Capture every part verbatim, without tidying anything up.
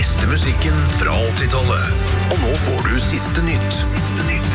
beste musikken fra åttitallet. Og nå får du siste nytt. Siste nytt.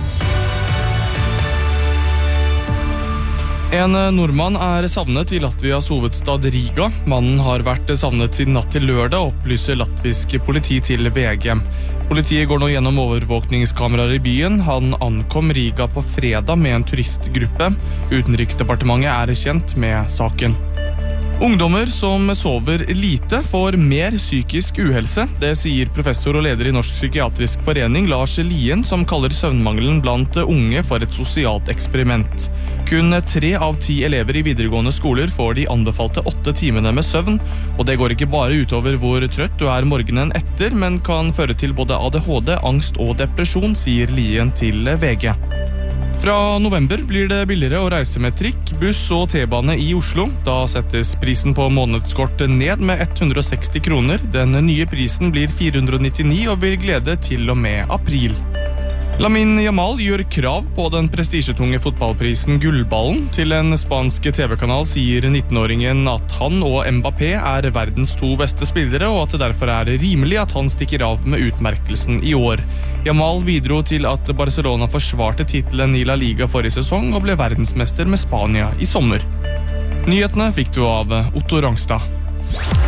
En nordmann er savnet i Latvias hovedstad Riga. Mannen har vært savnet siden natt til lørdag, opplyser latvisk politi til V G. Politiet går nå gjennom overvåkningskameraer i byen. Han ankom Riga på fredag med en turistgruppe. Utenriksdepartementet er kjent med saken. Ungdommer som sover lite får mer psykisk uhelse. Det sier professor og leder i Norsk Psykiatrisk Forening, Lars Lien, som kaller søvnmangelen blant unge for et sosialt eksperiment. Kun tre av ti elever i videregående skoler får de anbefalte åtte timene med søvn, og det går ikke bare utover hvor trøtt du er morgenen etter, men kan føre til både A D H D, angst og depresjon, sier Lien til V G. Fra november blir det billigere å reise med trikk, buss og T-bane i Oslo. Da settes prisen på månedskort ned med hundre og seksti kroner. Den nye prisen blir fire hundre og nittini og vil glede til og med april. Lamine Yamal gjør krav på den prestisjetunge fotballprisen Gullballen. Til en spansk T V-kanal sier nittenåringen at han og Mbappé er verdens to beste spillere, og at det derfor er rimelig at han stikker av med utmerkelsen i år. Yamal bidro til at Barcelona forsvarte titelen i La Liga forrige sesong og ble verdensmester med Spania i sommer. Nyhetene fikk du av Otto Rangstad.